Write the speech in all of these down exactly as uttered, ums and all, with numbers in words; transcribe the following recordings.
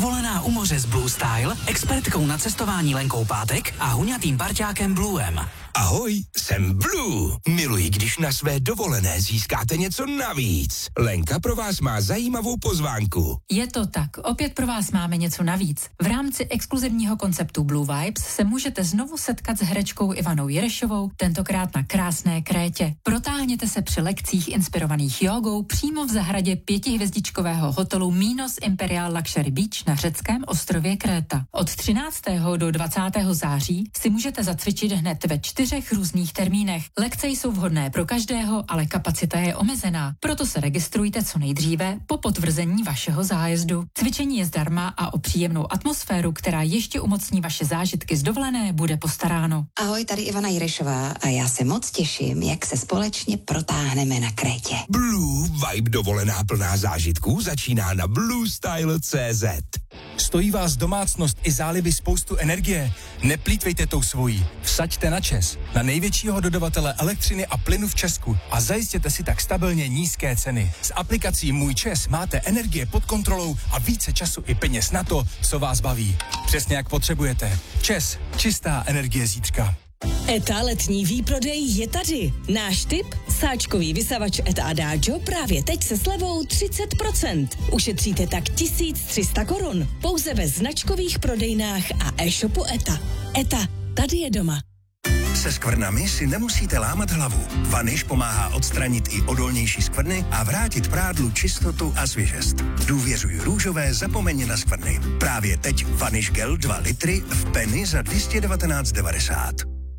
Dovolená u moře s Blue Style, expertkou na cestování Lenkou Pátek a huňatým parťákem Bluem. Ahoj, jsem Blue. Miluji, když na své dovolené získáte něco navíc. Lenka pro vás má zajímavou pozvánku. Je to tak, opět pro vás máme něco navíc. V rámci exkluzivního konceptu Blue Vibes se můžete znovu setkat s herečkou Ivanou Jirešovou, tentokrát na krásné Krétě. Protáhněte se při lekcích inspirovaných jogou přímo v zahradě pětihvězdičkového hotelu Minos Imperial Luxury Beach na řeckém ostrově Kréta. Od třináctého do dvacátého září si můžete zacvičit hned ve čtyřech různých termínech. Lekce jsou vhodné pro každého, ale kapacita je omezená. Proto se registrujte co nejdříve po potvrzení vašeho zájezdu. Cvičení je zdarma a o příjemnou atmosféru, která ještě umocní vaše zážitky z dovolené, bude postaráno. Ahoj, tady Ivana Jirešová a já se moc těším, jak se společně protáhneme na Krétě. Blue Vibe dovolená plná zážitků začíná na blue style tečka cé zet. Stojí vás domácnost i záliby spoustu energie? Neplýtvejte tou svojí. Vsaďte na ČEZ, na největšího dodavatele elektřiny a plynu v Česku a zajistěte si tak stabilně nízké ceny. S aplikací Můj ČEZ máte energie pod kontrolou a více času i peněz na to, co vás baví. Přesně jak potřebujete. ČEZ, čistá energie zítřka. ETA letní výprodej je tady. Náš tip? Sáčkový vysavač ETA Adagio právě teď se slevou třicet procent. Ušetříte tak tisíc tři sta korun. Pouze ve značkových prodejnách a e-shopu ETA. ETA, tady je doma. Se skvrnami si nemusíte lámat hlavu. Vaniš pomáhá odstranit i odolnější skvrny a vrátit prádlu čistotu a svěžest. Důvěřuj růžové, zapomeň na skvrny. Právě teď Vaniš Gel dva litry v Penny za dvě stě devatenáct devadesát.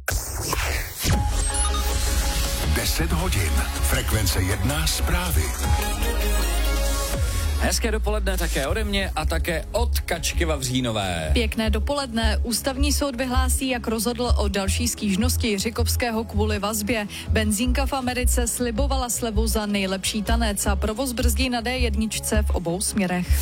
deset hodin. Frekvence jedna zprávy. Hezké dopoledne také ode mě a také od Kačky Vavřínové. Pěkné dopoledne. Ústavní soud vyhlásí, jak rozhodl o další stížnosti Jiřikovského kvůli vazbě. Benzínka v Americe slibovala slevu za nejlepší tanec a provoz brzdí na dé jedna v obou směrech.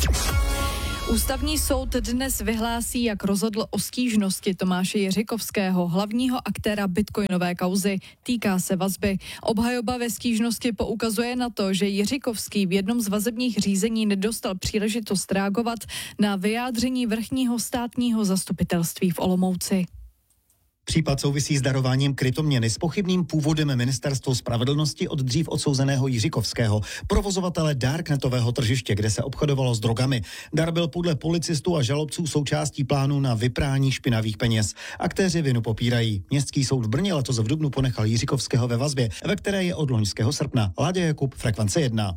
Ústavní soud dnes vyhlásí, jak rozhodl o stížnosti Tomáše Jiřikovského, hlavního aktéra bitcoinové kauzy. Týká se vazby. Obhajoba ve stížnosti poukazuje na to, že Jiřikovský v jednom z vazebních řízení nedostal příležitost reagovat na vyjádření vrchního státního zastupitelství v Olomouci. Případ souvisí s darováním kryptoměny s pochybným původem Ministerstvo spravedlnosti od dřív odsouzeného Jiřikovského, provozovatele darknetového tržiště, kde se obchodovalo s drogami. Dar byl podle policistů a žalobců součástí plánu na vyprání špinavých peněz. Aktéři vinu popírají. Městský soud v Brně letos v dubnu ponechal Jiřikovského ve vazbě, ve které je od loňského srpna. Láďa Jakub, Frekvence jedna.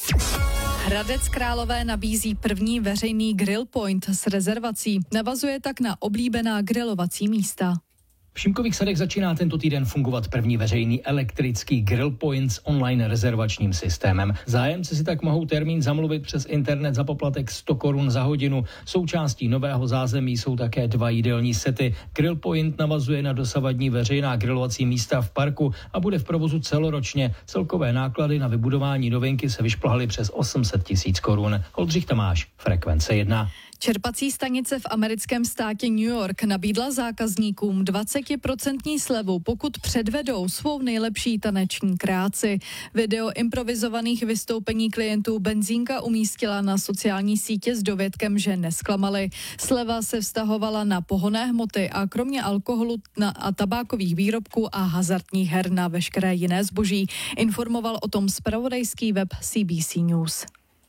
Hradec Králové nabízí první veřejný grill point s rezervací. Navazuje tak na oblíbená grilovací místa. V Šimkových Sadech začíná tento týden fungovat první veřejný elektrický grill point s online rezervačním systémem. Zájemci si tak mohou termín zamluvit přes internet za poplatek sto korun za hodinu. Součástí nového zázemí jsou také dva jídelní sety. Grill point navazuje na dosavadní veřejná grilovací místa v parku a bude v provozu celoročně. Celkové náklady na vybudování novinky se vyšplhaly přes osm set tisíc korun. Oldřich Tamáš, Frekvence jedna. Čerpací stanice v americkém státě New York nabídla zákazníkům dvacet procent slevu, pokud předvedou svou nejlepší taneční kráci. Video improvizovaných vystoupení klientů benzínka umístila na sociální sítě s dovědkem, že nesklamali. Sleva se vztahovala na pohonné hmoty a kromě alkoholu na a tabákových výrobků a hazardních her na veškeré jiné zboží. Informoval o tom zpravodajský web C B C News.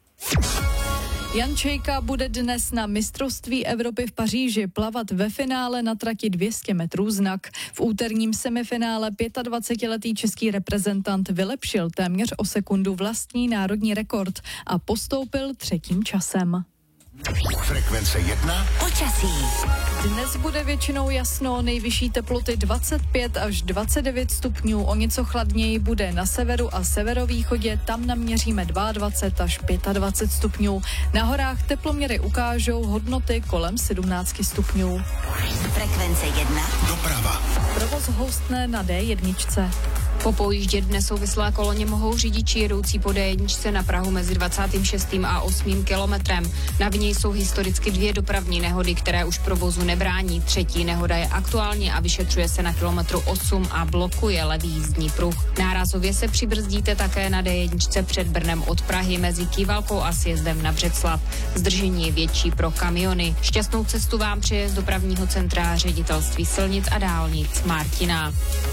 Jan Čejka bude dnes na mistrovství Evropy v Paříži plavat ve finále na trati dvě stě metrů znak. V úterním semifinále dvacetiletý český reprezentant vylepšil téměř o sekundu vlastní národní rekord a postoupil třetím časem. Frekvence jedna. Počasí. Dnes bude většinou jasno, nejvyšší teploty dvacet pět až dvacet devět stupňů, o něco chladněji bude na severu a severovýchodě, tam naměříme dvacet dva až dvacet pět stupňů. Na horách teploměry ukážou hodnoty kolem sedmnáct stupňů. Frekvence jedna. Doprava. Provoz houstne na dé jedna. Po pojíždě dnes souvislé koloně mohou řidiči jedoucí po dé jedna na Prahu mezi dvacátým šestým a osmým kilometrem. Na Vinějské jsou historicky dvě dopravní nehody, které už provozu nebrání. Třetí nehoda je aktuální a vyšetřuje se na kilometru osm a blokuje levý jízdní pruh. Nárazově se přibrzdíte také na dé jedna před Brnem od Prahy mezi Kývalkou a sjezdem na Břeclav. Zdržení je větší pro kamiony. Šťastnou cestu vám přeje z dopravního centra Ředitelství silnic a dálnic Martina.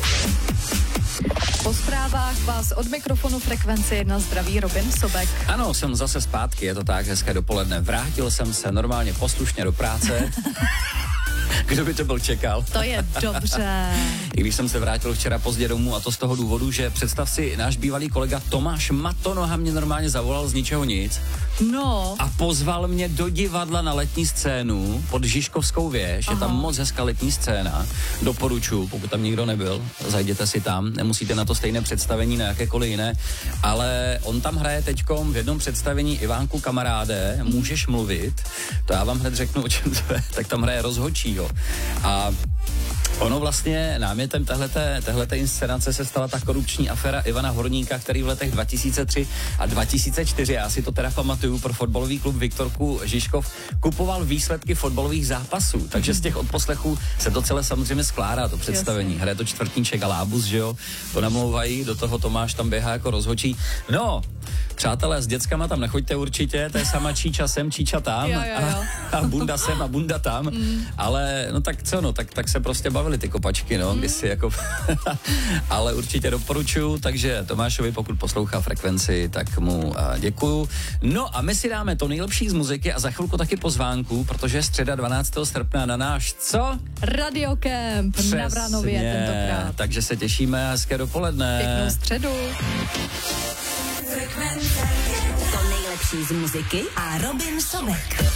Po zprávách vás od mikrofonu Frekvence jedna zdraví Robin Sobek. Ano, jsem zase zpátky, je to tak, hezké dopoledne. Vrátil jsem se normálně poslušně do práce. Kdo by to byl čekal? To je dobře. I když jsem se vrátil včera pozdě domů, a to z toho důvodu, že představ si, náš bývalý kolega Tomáš Matonoha mě normálně zavolal z ničeho nic. No. A pozval mě do divadla na letní scénu pod Žižkovskou věž. Aha. Je tam moc hezká letní scéna. Doporučuji, pokud tam nikdo nebyl, zajděte si tam. Nemusíte na to stejné představení, na jakékoliv jiné. Ale on tam hraje teďkom v jednom představení Ivánku Kamaráde, Můžeš mluvit. To já vám hned řeknu, o čem to je. Tak tam hraje Rozhodčího. A ono vlastně námětem téhleté, téhleté inscenace se stala ta korupční aféra Ivana Horníka, který v letech dva tisíce tři a dva tisíce čtyři, já si to teda pamatuju, pro fotbalový klub Viktorku Žižkov kupoval výsledky fotbalových zápasů. Takže z těch odposlechů se to celé samozřejmě skládá, to představení. Hraje to Čtvrtníček a Lábus, že jo? To namlouvají, do toho Tomáš tam běhá jako rozhodčí. No, přátelé, s dětskama tam nechoďte určitě, to je sama Číča sem, Číča tam. Jo, jo, jo. A, a bunda sem a bunda tam. Mm. Ale no tak co, no, tak, tak se prostě bavili ty kopačky, no, mm. když si jako... Ale určitě doporučuju, takže Tomášovi, pokud poslouchá Frekvenci, tak mu uh, děkuju. No a my si dáme to nejlepší z muziky a za chvilku taky pozvánku, protože je středa dvanáctého srpna na náš, co? Radiocamp na Vranově tentokrát. Takže se těšíme, hezké dopoledne. Pěknou středu. To nejlepší z muziky a Robin Sobek.